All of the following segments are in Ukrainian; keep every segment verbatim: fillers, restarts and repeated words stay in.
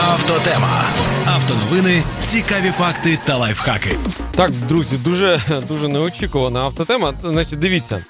Автотема. Автоновини, цікаві факти та лайфхаки. Так, друзі, дуже, дуже неочікувана автотема. Значить, дивіться.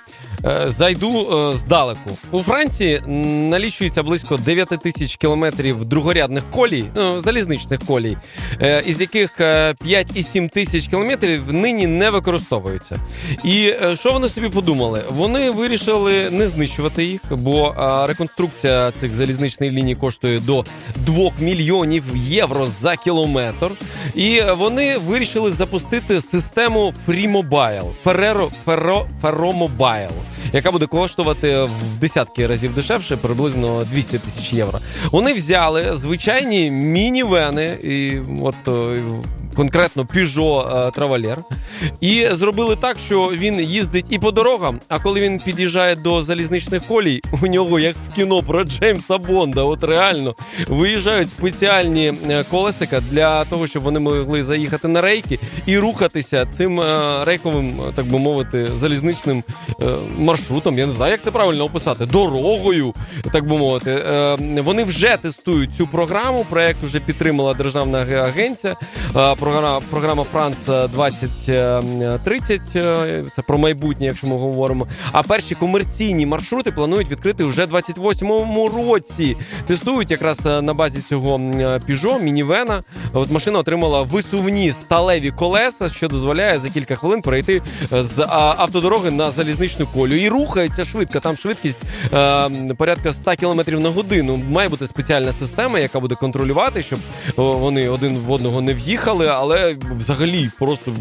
Зайду здалеку. У Франції налічується близько дев'ять тисяч кілометрів другорядних колій, ну, залізничних колій, із яких п'ять і сім тисяч кілометрів нині не використовуються. І що вони собі подумали? Вони вирішили не знищувати їх, бо реконструкція цих залізничних ліній коштує до двох мільйонів євро за кілометр. І вони вирішили запустити систему Free Mobile, Ferrero, Ferro, Ferro Mobile, яка буде коштувати в десятки разів дешевше, приблизно двісті тисяч євро. Вони взяли звичайні мінівени, і от конкретно Peugeot Traveler, і зробили так, що він їздить і по дорогам, а коли він під'їжджає до залізничних колій, у нього, як в кіно про Джеймса Бонда, от реально, виїжджають спеціальні колесика для того, щоб вони могли заїхати на рейки і рухатися цим рейковим, так би мовити, залізничним маршрутом, я не знаю, як це правильно описати, дорогою, так би мовити. Вони вже тестують цю програму, проєкт вже підтримала державна агенція, програма, програма Франц двадцять тридцять, це про майбутнє, якщо ми говоримо. А перші комерційні маршрути планують відкрити вже в двадцять восьмому році. Тестують якраз на базі цього Peugeot, мінівена. От машина отримала висувні сталеві колеса, що дозволяє за кілька хвилин перейти з автодороги на залізничну колію. І рухається швидко, там швидкість е, порядка сто кілометрів на годину. Має бути спеціальна система, яка буде контролювати, щоб вони один в одного не в'їхали, але взагалі просто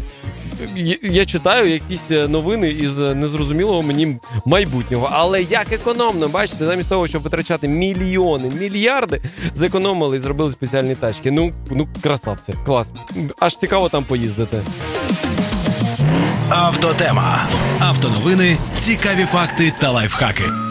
я читаю якісь новини із незрозумілого мені майбутнього. Але як економно, бачите, замість того, щоб витрачати мільйони, мільярди, зекономили і зробили спеціальні тачки. Ну, ну красавці, клас. Аж цікаво там поїздити. Автотема. Автоновини, цікаві факти та лайфхаки.